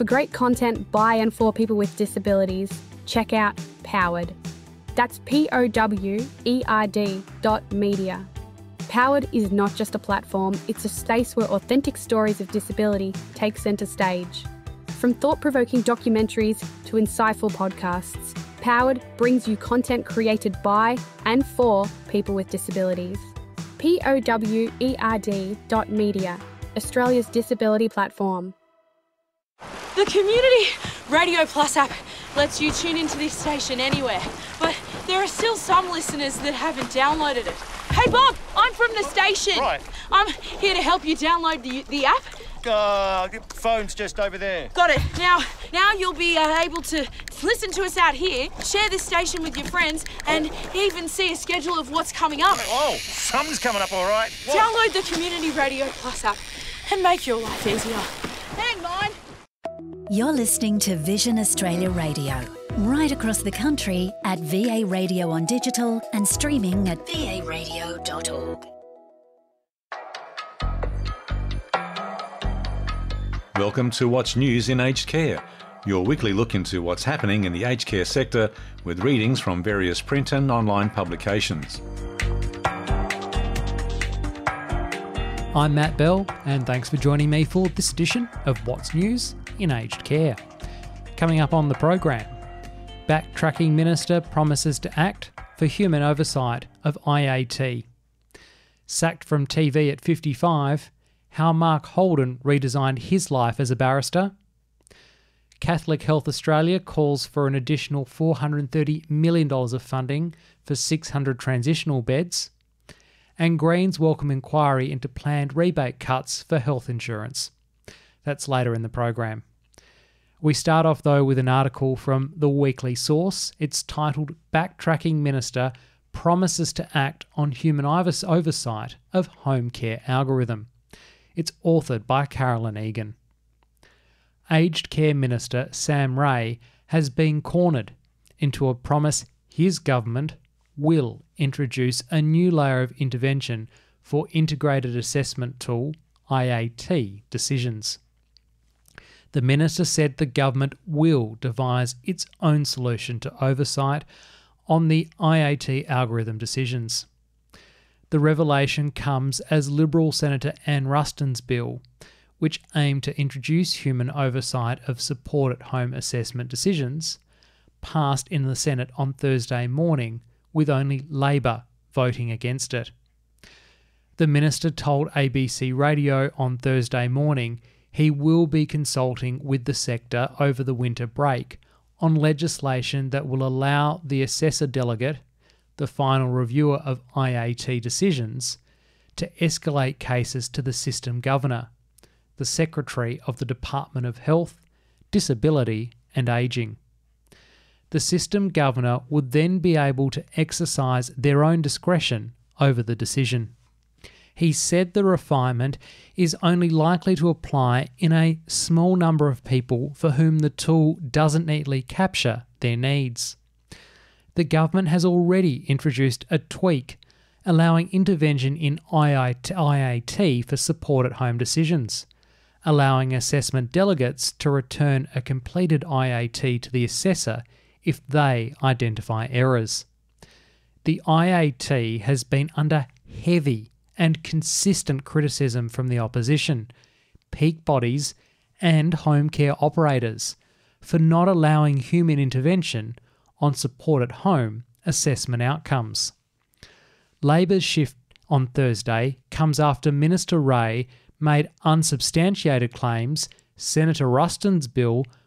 For great content by and for people with disabilities, check out Powered. That's POWERD.media. Powered is not just a platform, it's a space where authentic stories of disability take centre stage. From thought-provoking documentaries to insightful podcasts, Powered brings you content created by and for people with disabilities. POWERD.media, Australia's disability platform. The Community Radio Plus app lets you tune into this station anywhere, but there are still some listeners that haven't downloaded it. Hey Bob, I'm from the station. Right. I'm here to help you download the app. Your phone's just over there. Got it. Now you'll be able to listen to us out here, share this station with your friends, and even see a schedule of what's coming up. Oh, something's coming up all right. What? Download the Community Radio Plus app and make your life easier. And mine. You're listening to Vision Australia Radio, right across the country at VA Radio on digital and streaming at varadio.org. Welcome to What's News in Aged Care, your weekly look into what's happening in the aged care sector with readings from various print and online publications. I'm Matt Bell, and thanks for joining me for this edition of What's News in Aged Care. Coming up on the program, Backtracking Minister promises to act for human oversight of IAT. Sacked from TV at 55, how Mark Holden redesigned his life as a barrister. Catholic Health Australia calls for an additional $430 million of funding for 600 transitional beds. And Greens welcome inquiry into planned rebate cuts for health insurance. That's later in the program. We start off though with an article from The Weekly Source. It's titled Backtracking Minister Promises to Act on Human Oversight of Home Care Algorithm. It's authored by Carolyn Egan. Aged Care Minister Sam Ray has been cornered into a promise his government will introduce a new layer of intervention for Integrated Assessment Tool, IAT, decisions. The minister said the government will devise its own solution to oversight on the IAT algorithm decisions. The revelation comes as Liberal Senator Anne Ruston's bill, which aimed to introduce human oversight of support at home assessment decisions, passed in the Senate on Thursday morning, with only Labor voting against it. The minister told ABC Radio on Thursday morning he will be consulting with the sector over the winter break on legislation that will allow the assessor delegate, the final reviewer of IAT decisions, to escalate cases to the system governor, the Secretary of the Department of Health, Disability and Ageing. The system governor would then be able to exercise their own discretion over the decision. He said the refinement is only likely to apply in a small number of people for whom the tool doesn't neatly capture their needs. The government has already introduced a tweak allowing intervention in IAT for support at home decisions, allowing assessment delegates to return a completed IAT to the assessor if they identify errors. The IAT has been under heavy and consistent criticism from the opposition, peak bodies and home care operators for not allowing human intervention on support at home assessment outcomes. Labor's shift on Thursday comes after Minister Ray made unsubstantiated claims Senator Ruston's bill